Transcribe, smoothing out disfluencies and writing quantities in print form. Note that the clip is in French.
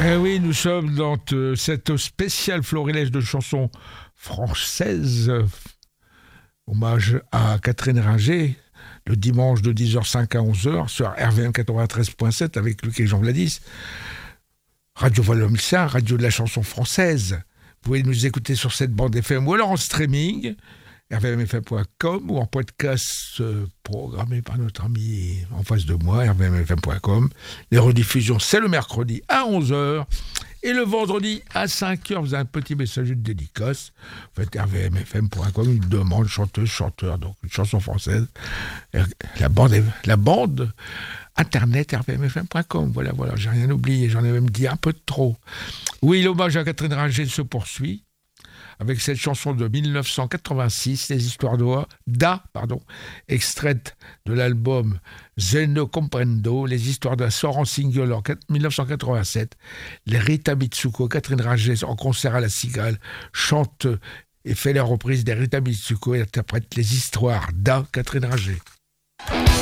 Eh oui, nous sommes dans cette spéciale florilège de chansons françaises. Hommage à Catherine Ringer, le dimanche de 10h05 à 11h sur RVM 93.7 avec Luc et Jean Vladis. Radio Valomicien, radio de la chanson française. Vous pouvez nous écouter sur cette bande FM ou alors en streaming, rvmfm.com ou en podcast programmé par notre ami en face de moi, rvmfm.com. Les rediffusions, c'est le mercredi à 11h et le vendredi à 5h. Vous avez un petit message de dédicace. Vous faites rvmfm.com, une demande, chanteuse, chanteur, donc une chanson française. La bande internet rvmfm.com. Voilà, j'ai rien oublié, j'en ai même dit un peu de trop. Oui, l'hommage à Catherine Ringer se poursuit avec cette chanson de 1986, Les Histoires d'A, extraite de l'album Zeno Comprendo, Les Histoires d'A sort en single en 1987. Les Rita Mitsuko, Catherine Ringer en concert à la Cigale, chante et fait la reprise des Rita Mitsuko et interprète Les Histoires d'A, Catherine Ringer.